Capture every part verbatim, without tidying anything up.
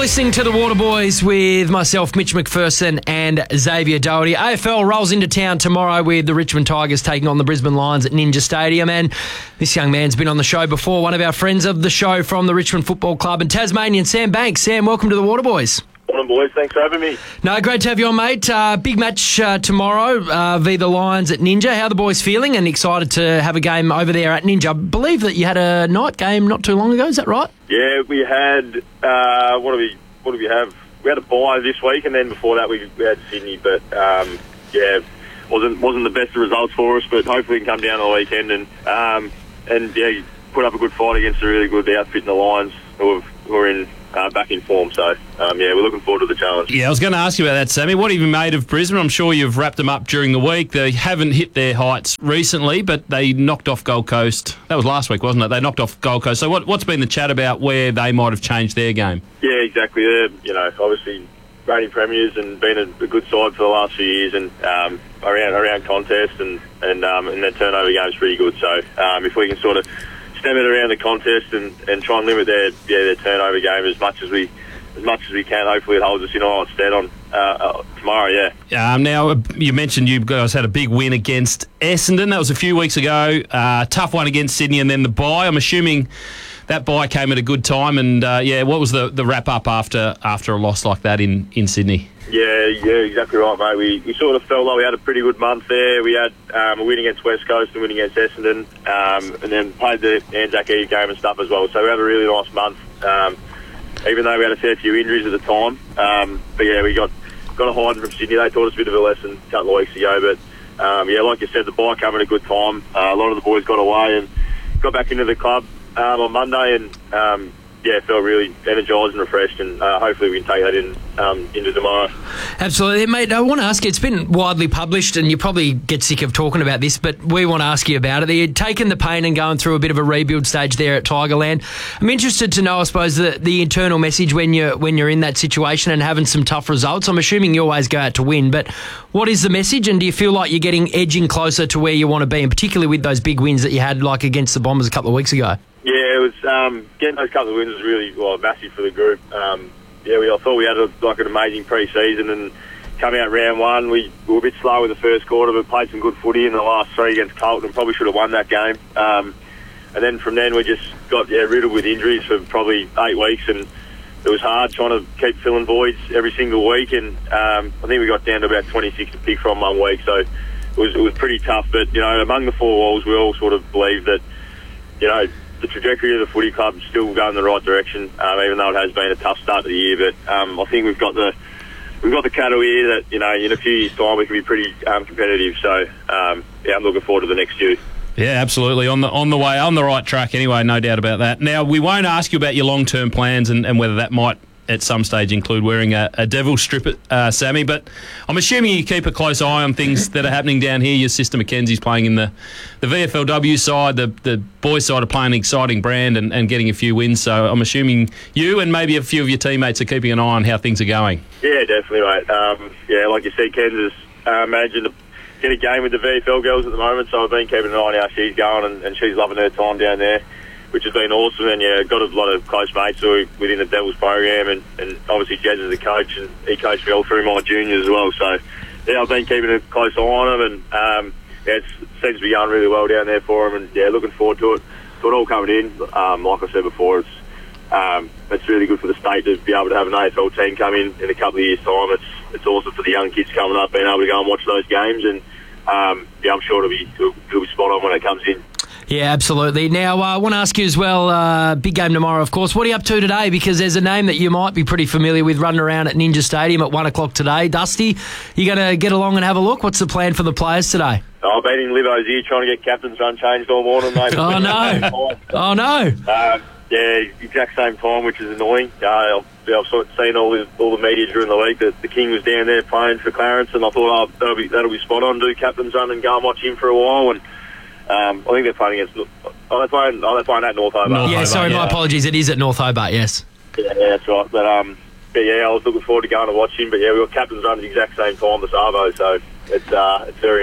listening to the Waterboys with myself, Mitch McPherson, and Xavier Doherty. A F L rolls into town tomorrow with the Richmond Tigers taking on the Brisbane Lions at Ninja Stadium. And this young man's been on the show before, one of our friends of the show from the Richmond Football Club, and Tasmanian, Sam Banks. Sam, welcome to the Waterboys. Morning, boys. Thanks for having me. No, great to have you on, mate. Uh, big match uh, tomorrow uh, via the Lions at Ninja. How are the boys feeling and excited to have a game over there at Ninja? I believe that you had a night game not too long ago. Is that right? Yeah, we had, uh, what do we what do we have? We had a bye this week, and then before that we, we had Sydney. But, um, yeah, wasn't wasn't the best of results for us, but hopefully we can come down on the weekend and, um, and yeah, put up a good fight against a really good outfit in the Lions who, have, who are in... Uh, back in form, so um, yeah, we're looking forward to the challenge. Yeah, I was going to ask you about that, Sammy. What have you made of Brisbane? I'm sure you've wrapped them up during the week. They haven't hit their heights recently, but they knocked off Gold Coast. That was last week, wasn't it? They knocked off Gold Coast. So what, what's been the chat about where they might have changed their game? Yeah, exactly. They're, you know, obviously reigning premiers and been a, a good side for the last few years, and um, around around contest and and um, and their turnover game is pretty good. So um, if we can sort of stem it around the contest and, and try and limit their yeah their turnover game as much as we as much as we can. Hopefully it holds us in our stead on uh, uh, tomorrow. Yeah. Um, now you mentioned you guys had a big win against Essendon. That was a few weeks ago. Uh, tough one against Sydney, and then the bye. I'm assuming that bye came at a good time. And uh, yeah, what was the, the wrap up after after a loss like that in, in Sydney? Yeah, yeah, exactly right, mate. We, we sort of felt like we had a pretty good month there. We had um, a win against West Coast and win against Essendon, um, and then played the Anzac Eve game and stuff as well. So we had a really nice month, um, even though we had a fair few injuries at the time. Um, but yeah, we got got a hiding from Sydney. They taught us a bit of a lesson a couple of weeks ago. But um, yeah, like you said, the bye came at a good time. Uh, a lot of the boys got away and got back into the club um, on Monday, and um, yeah, felt really energised and refreshed, and uh, hopefully we can take that in um, into tomorrow. Absolutely. Mate, I want to ask you, it's been widely published, and you probably get sick of talking about this, but we want to ask you about it. You'd taken the pain and going through a bit of a rebuild stage there at Tigerland. I'm interested to know, I suppose, the, the internal message when you're, when you're in that situation and having some tough results. I'm assuming you always go out to win, but what is the message, and do you feel like you're getting edging closer to where you want to be, and particularly with those big wins that you had, like against the Bombers a couple of weeks ago? Yeah, it was um, getting those couple of wins was really well, massive for the group. Um, yeah, we I thought we had a, like an amazing pre-season, and coming out round one, we, we were a bit slow in the first quarter, but played some good footy in the last three against Carlton, and probably should have won that game. Um, and then from then we just got yeah, riddled with injuries for probably eight weeks, and it was hard trying to keep filling voids every single week. And um, I think we got down to about twenty-six to pick from one week, so it was it was pretty tough. But you know, among the four walls, we all sort of believe that you know. the trajectory of the footy club is still going in the right direction, um, even though it has been a tough start to the year. But um, I think we've got the we've got the cattle here that you know in a few years' time we can be pretty um, competitive. So um, yeah, I'm looking forward to the next few. Yeah, absolutely. On the on the way, on the right track anyway, no doubt about that. Now, we won't ask you about your long-term plans and, and whether that might at some stage include wearing a, a devil strip, uh, Sammy, but I'm assuming you keep a close eye on things that are happening down here. Your sister Mackenzie's playing in the, the V F L W side, the, the boys side are playing an exciting brand and, and getting a few wins, so I'm assuming you and maybe a few of your teammates are keeping an eye on how things are going. Yeah, definitely, mate. Um, yeah, like you said, Kansas uh, managing to get a game with the V F L girls at the moment, so I've been keeping an eye on how she's going, and, and she's loving her time down there, which has been awesome. And yeah, got a lot of close mates who are within the Devils program, and, and obviously Jez is the coach, and he coached me all through my juniors as well. So yeah, I've been keeping a close eye on them, and um, yeah, it seems to be going really well down there for them, and yeah, looking forward to it. To it all coming in. Um, like I said before, it's um, it's really good for the state to be able to have an A F L team come in in a couple of years' time. It's it's awesome for the young kids coming up, being able to go and watch those games, and um, yeah, I'm sure it'll be it'll, it'll be spot on when it comes in. Yeah, absolutely. Now, uh, I want to ask you as well, uh, big game tomorrow, of course. What are you up to today? Because there's a name that you might be pretty familiar with running around at Ninja Stadium at one o'clock today. Dusty, you going to get along and have a look? What's the plan for the players today? Oh, I've been in Livo's ear trying to get captain's run changed all morning, mate. Oh, no. Oh, no. Um, yeah, exact same time, which is annoying. Uh, I've, I've sort of seen all the, all the media during the week that the King was down there playing for Clarence, and I thought, oh, that'll be, that'll be spot on, do captain's run and go and watch him for a while. And Um, I think they're playing against. Oh, they're playing. Oh, they're playing at North Hobart. North yeah, Hobart, sorry, yeah. my apologies. It is at North Hobart. Yes. Yeah, yeah, that's right. But um, but yeah, I was looking forward to going to watch him. But yeah, we got captains run at the exact same time, the Savo. So it's uh, it's very annoying.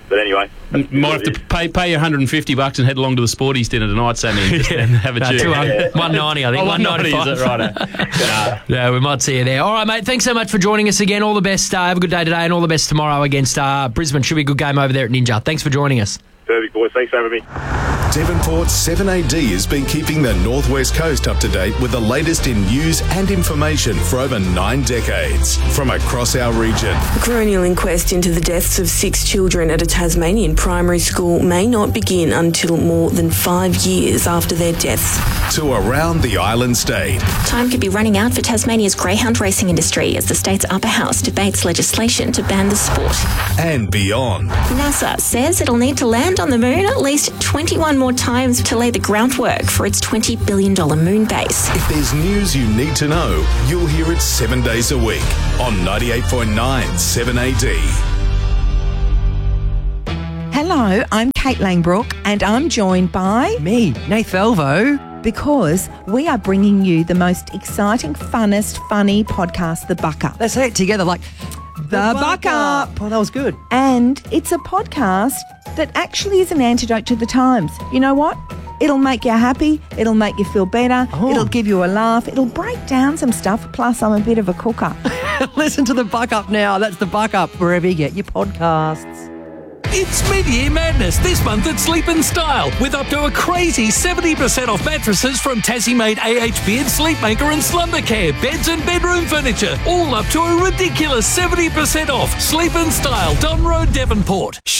but anyway. Might have to pay pay you one hundred fifty bucks and head along to the Sporties dinner tonight, Sammy, and just Yeah. have a No, chew. two hundred, one ninety, I think. Oh, one one ninety, ninety-five. is it? Right. Yeah, we might see you there. All right, mate. Thanks so much for joining us again. All the best. Uh, have a good day today and all the best tomorrow against uh, Brisbane. Should be a good game over there at Ninja. Thanks for joining us. Perfect, boys. Thanks for having me. Devonport's seven A D has been keeping the Northwest Coast up to date with the latest in news and information for over nine decades from across our region. A coronial inquest into the deaths of six children at a Tasmanian primary school may not begin until more than five years after their deaths. To around the island state. Time could be running out for Tasmania's greyhound racing industry as the state's upper house debates legislation to ban the sport. And beyond. NASA says it'll need to land on the moon at least twenty-one more times to lay the groundwork for its twenty billion dollars moon base. If there's news you need to know, you'll hear it seven days a week on ninety-eight point nine seven A D. Hello, I'm Kate Langbrook and I'm joined by... Me, Nath Velvo. Because we are bringing you the most exciting, funnest, funny podcast, The Buck Up. Let's say it together like... The Buck Up. Oh, that was good. And it's a podcast that actually is an antidote to the times. You know what? It'll make you happy. It'll make you feel better. Oh. It'll give you a laugh. It'll break down some stuff. Plus, I'm a bit of a cooker. Listen to The Buck Up now. That's The Buck Up, wherever you get your podcasts. It's mid-year madness this month at Sleep in Style with up to a crazy seventy percent off mattresses from Tassie-made A H Beard, Sleepmaker and Slumbercare, beds and bedroom furniture, all up to a ridiculous seventy percent off. Sleep in Style, Don Road, Devonport.